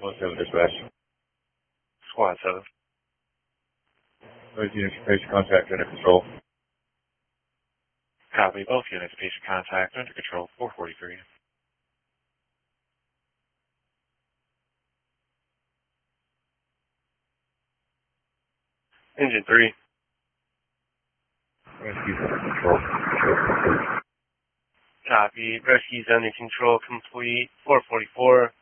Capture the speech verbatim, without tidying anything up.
One seven dispatch. Squad seven. Both units, patient contact under control. Copy. Both units, patient contact under control. four forty-three. Engine three. Rescues under control. Control complete. Copy. Rescues under control complete. four forty-four.